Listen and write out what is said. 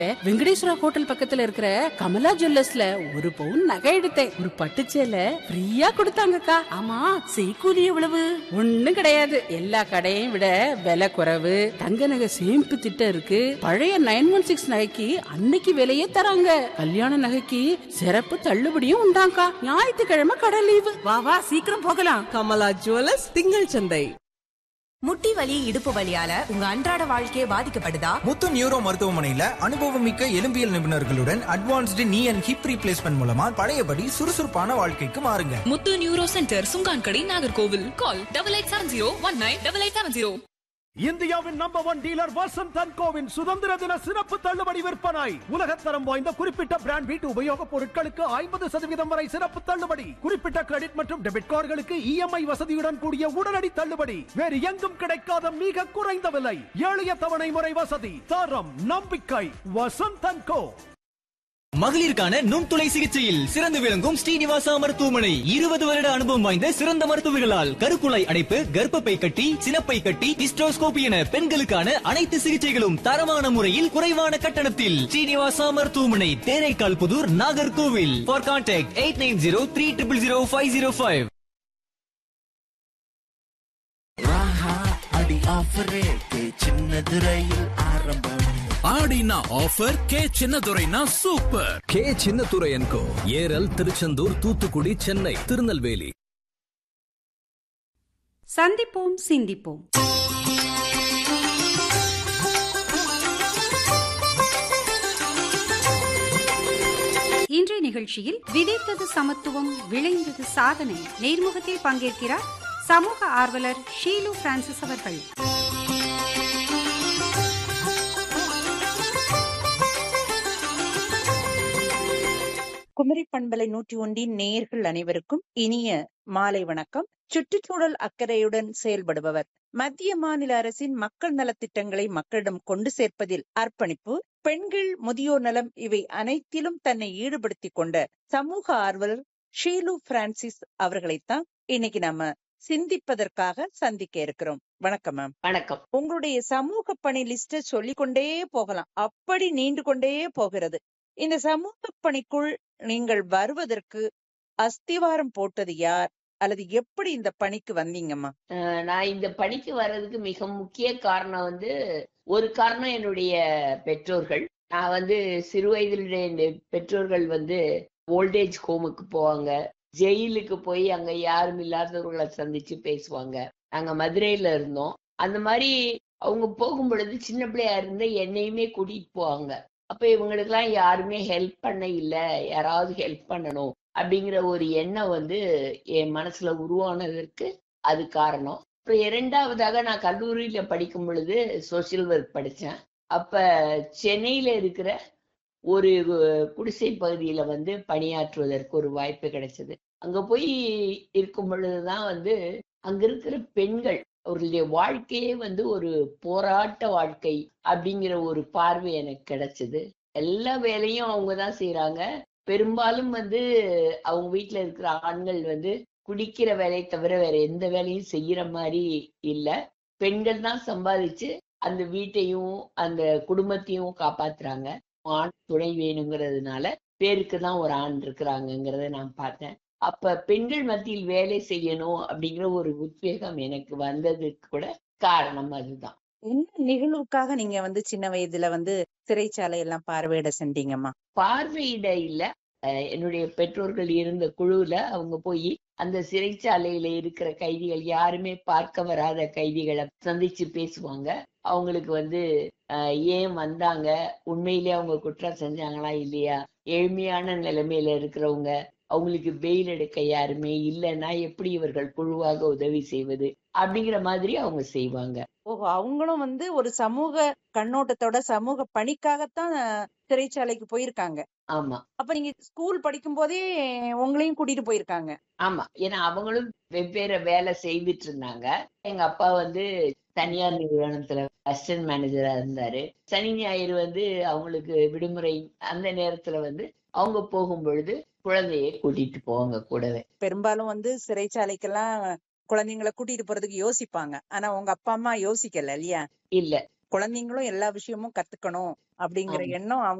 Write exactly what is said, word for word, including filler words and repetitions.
Venkateswara hotel பக்கத்துல இருக்கிற கமலா ஜுவல்லர்ஸ்ல ஒரு பவுன் நகை எடுத்தேன். ஒரு பட்டுச்சேலை ஃப்ரீயா கொடுத்தாங்கக்கா. ஆமா, செய்கூலி எவ்வளவு? ஒண்ணும் கிடையாது. எல்லா கடையையும் விட விலை குறைவு. தங்க நகை சேமிப்பு திட்டம் இருக்கு. பழைய நைன் ஒன் சிக்ஸ் நகைக்கு அன்னைக்கு விலையே தராங்க. கல்யாண நகைக்கு சிறப்பு தள்ளுபடியும் உண்டாங்கா. ஞாயிற்றுக்கிழமை கடை லீவு. வா வா, சீக்கிரம் போகலாம். கமலா ஜுவல்லர்ஸ், திங்கள் சந்தை. முட்டி வலி, இடுப்பு வலியால உங்க அன்றாட வாழ்க்கையே பாதிக்கப்படுதா? முத்து நியூரோ மருத்துவமனையில அனுபவமிக்க எலும்பியல் நிபுணர்களுடன் அட்வான்ஸ்டு நீ அண்ட் ஹிப் ரீப்ளேஸ்மெண்ட் மூலமா பழையபடி சுறுசுறுப்பான வாழ்க்கைக்கு மாறுங்க. முத்து neuro centre, Chunkankadai, Nagercoil. Call double eight seven zero one nine double eight seven zero. இந்தியாவின் number one dealer Vasanth and CoWIN சுதந்திர தின சிறப்பு தள்ளுபடி விற்பனை. உலகத்தரம் வாய்ந்த குறிப்பிட்ட பிராண்ட் வீட்டு உபயோக பொருட்களுக்கு ஐம்பது சதவீதம் வரை சிறப்பு தள்ளுபடி. குறிப்பிட்ட கிரெடிட் மற்றும் டெபிட் கார்டுகளுக்கு இஎம்ஐ வசதியுடன் கூடிய உடனடி தள்ளுபடி. வேறு எங்கும் கிடைக்காத மிக குறைந்த விலை. எளிய தவணை முறை வசதி. தரம், நம்பிக்கை. வசந்த் அண்ட் கோ. மகளிருக்கான நுண்துளை சிகிச்சையில் சிறந்து விளங்கும் ஸ்ரீனிவாசா மருத்துவமனை. இருபது வருட அனுபவம் வாய்ந்த சிறந்த மருத்துவர்களால் கருக்குழாய் அடைப்பு, கர்ப்பப்பை கட்டி, சினப்பை கட்டி, ஹிஸ்டோஸ்கோபி என பெண்களுக்கான அனைத்து சிகிச்சைகளும் தரமான முறையில் குறைவான கட்டணத்தில். ஸ்ரீனிவாசா மருத்துவமனை, Theraikkal Pudur, Nagercoil. For contact eight nine zero three triple zero five zero five. ஆடினா offer K சின்னதுரைனா super. K Chinnadurai என்கோ ஏரல், திருச்செந்தூர், தூத்துக்குடி, சென்னை, திருநெல்வேலி. சந்திப்போம், சிந்திப்போம். இன்றைய நிகழ்ச்சியில் விதைத்தது சமத்துவம், விளைந்தது சாதனை நேர்முகத்தில் பங்கேற்கிறார் சமூக ஆர்வலர் ஷீலு பிரான்சிஸ் அவர்கள். குமரி பண்பலை நூற்றி ஒன்றின் நேயர்கள் அனைவருக்கும் இனிய மாலை வணக்கம். சுற்றுச்சூழல் அக்கறையுடன் செயல்படுபவர். மத்திய மாநில அரசின் மக்கள் நலத்திட்டங்களை மக்களிடம் கொண்டு சேர்ப்பதில் அர்ப்பணிப்பு, பெண்கள், முதியோர் நலம் இவை அனைத்திலும் தன்னை ஈடுபடுத்திக் கொண்ட சமூக ஆர்வலர் ஷீலு பிரான்சிஸ் அவர்களைத்தான் இன்னைக்கு நாம சிந்திப்பதற்காக சந்திக்க இருக்கிறோம். வணக்கம் மேம். வணக்கம். உங்களுடைய சமூக பணி லிஸ்ட சொல்லிக்கொண்டே போகலாம், அப்படி நீண்டு கொண்டே போகிறது. இந்த சமூக பணிக்குள் நீங்கள் வருவதற்கு அஸ்திவாரம் போட்டது யார், அல்லது எப்படி இந்த பணிக்கு வந்தீங்கம்மா? நான் இந்த பணிக்கு வர்றதுக்கு மிக முக்கிய காரணம் வந்து, ஒரு காரணம் என்னுடைய பெற்றோர்கள். நான் வந்து சிறு வயதில் என் பெற்றோர்கள் வந்து ஓல்டேஜ் ஹோமுக்கு போவாங்க, ஜெயிலுக்கு போய் அங்க யாரும் இல்லாதவர்களை சந்திச்சு பேசுவாங்க. நாங்க மதுரையில இருந்தோம். அந்த மாதிரி அவங்க போகும் பொழுது சின்ன பிள்ளையா இருந்த என்னையுமே கூட்டிட்டு போவாங்க. அப்ப இவங்களுக்கு எல்லாம் யாருமே ஹெல்ப் பண்ண இல்ல, யாராவது ஹெல்ப் பண்ணணும் அப்படிங்கிற ஒரு எண்ணம் வந்து என் மனசுல உருவானதற்கு அது காரணம். அப்புறம் இரண்டாவதாக நான் கல்லூரியில படிக்கும் பொழுது சோசியல் ஒர்க் படித்தேன். அப்ப சென்னையில இருக்கிற ஒரு குடிசை பகுதியில வந்து பணியாற்றுவதற்கு ஒரு வாய்ப்பு கிடைச்சது. அங்க போய் இருக்கும் பொழுதுதான் வந்து அங்க இருக்கிற பெண்கள் அவர்களுடைய வாழ்க்கையே வந்து ஒரு போராட்ட வாழ்க்கை அப்படிங்கிற ஒரு பார்வை எனக்கு கிடைச்சது. எல்லா வேலையும் அவங்கதான் செய்யறாங்க. பெரும்பாலும் வந்து அவங்க வீட்டுல இருக்கிற ஆண்கள் வந்து குடிக்கிற வேலையை தவிர வேற எந்த வேலையும் செய்யற மாதிரி இல்ல. பெண்கள் தான் சம்பாதிச்சு அந்த வீட்டையும் அந்த குடும்பத்தையும் காப்பாத்துறாங்க. ஆண் துணை வேணுங்கிறதுனால பேருக்கு தான் ஒரு ஆண் இருக்கிறாங்கிறத நான் பார்த்தேன். அப்ப பெண்கள் மத்தியில் வேலை செய்யணும் அப்படிங்கிற ஒரு உத்வேகம் எனக்கு வந்ததுக்கு கூட காரணம் அதுதான். என்ன நிகழ்வுக்காக நீங்க வந்து சின்ன வயதுல வந்து சிறைச்சாலை எல்லாம் பார்வையிட சென்றீங்கம்மா? பார்வையிட இல்ல, என்னுடைய பெற்றோர்கள் இருந்த குழுல அவங்க போய் அந்த சிறைச்சாலையில இருக்கிற கைதிகள், யாருமே பார்க்க வராத கைதிகளை சந்திச்சு பேசுவாங்க. அவங்களுக்கு வந்து அஹ் ஏன் வந்தாங்க, உண்மையிலேயே அவங்க குற்றம் செஞ்சாங்களா இல்லையா, ஏழ்மையான நிலைமையில இருக்கிறவங்க, அவங்களுக்கு பெயில் எடுக்க யாருமே இல்லைன்னா எப்படி இவர்கள் குழுவாக உதவி செய்வது அப்படிங்கிற மாதிரி அவங்க செய்வாங்க. ஓஹோ, அவங்களும் வந்து ஒரு சமூக கண்ணோட்டத்தோட சமூக பணிக்காகத்தான் சிறைச்சாலைக்கு போயிருக்காங்க. ஆமா. அப்ப நீங்க ஸ்கூல் படிக்கும் போதே உங்களையும் கூட்டிட்டு போயிருக்காங்க? ஆமா, ஏன்னா அவங்களும் வெவ்வேறு வேலை செய்துட்டு இருந்தாங்க. எங்க அப்பா வந்து தனியார் நிறுவனத்துல அசிஸ்டன்ட் மேனேஜரா இருந்தாரு. சனி ஞாயிறு வந்து அவங்களுக்கு விடுமுறை. அந்த நேரத்துல வந்து அவங்க போகும் பொழுது குழந்தைய கூட்டிட்டு போவாங்க கூடவே. பெரும்பாலும் வந்து சிறைச்சாலைக்கெல்லாம் குழந்தைங்களை கூட்டிட்டு போறதுக்கு யோசிப்பாங்க, ஆனா உங்க அப்பா அம்மா யோசிக்கல இல்லையா? இல்ல, குழந்தைங்களும் எல்லா விஷயமும் கத்துக்கணும் அப்படிங்கிற ஆமா. எண்ணம்